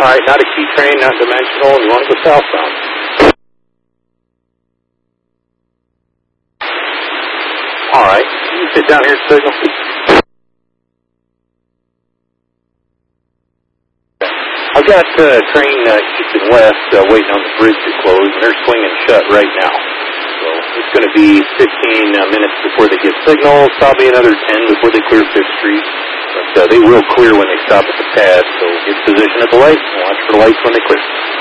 right, not a key train, not dimensional, and you want to go southbound. All right, you sit down here and signal. I've got train east and west waiting on the bridge to close, and they're swinging shut right now. So it's going to be 15 minutes before they get signals, probably another 10 before they clear 5th Street. But they will clear when they stop at the pad, so get position at the light and watch for the lights when they clear.